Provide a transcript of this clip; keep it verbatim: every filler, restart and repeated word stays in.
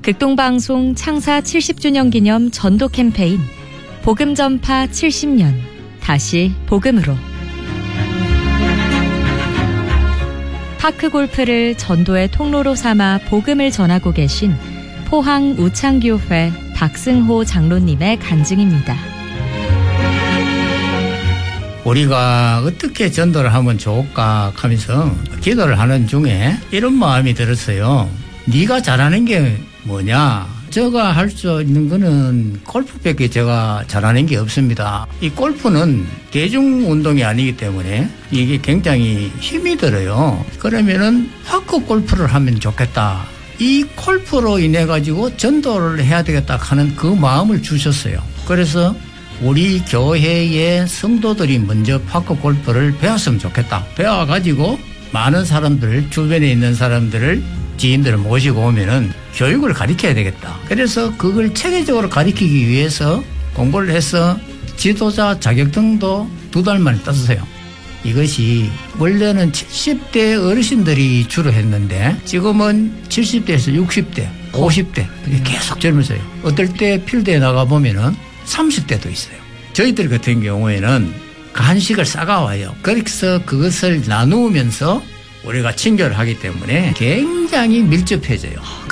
극동방송 창사 칠십 주년 기념 전도 캠페인 복음 전파 칠십 년 다시 복음으로. 파크 골프를 전도의 통로로 삼아 복음을 전하고 계신 포항 우창교회 박승호 장로님의 간증입니다. 우리가 어떻게 전도를 하면 좋을까 하면서 기도를 하는 중에 이런 마음이 들었어요. 네가 잘하는 게 뭐냐? 제가 할 수 있는 거는 골프밖에 제가 잘하는 게 없습니다. 이 골프는 대중운동이 아니기 때문에 이게 굉장히 힘이 들어요. 그러면은 파크 골프를 하면 좋겠다. 이 골프로 인해 가지고 전도를 해야 되겠다 하는 그 마음을 주셨어요. 그래서 우리 교회의 성도들이 먼저 파크 골프를 배웠으면 좋겠다. 배워가지고 많은 사람들, 주변에 있는 사람들을, 지인들을 모시고 오면은 교육을 가르쳐야 되겠다. 그래서 그걸 체계적으로 가르치기 위해서 공부를 해서 지도자 자격증도 두 달 만에 땄어요. 이것이 원래는 칠십 대 어르신들이 주로 했는데 지금은 칠십 대에서 육십 대, 오십 대 계속 젊으세요. 어떨 때 필드에 나가보면은 삼십 대도 있어요. 저희들 같은 경우에는 간식을 싸가와요. 그래서 그것을 나누면서 우리가 친교를 하기 때문에 굉장히 밀접해져요.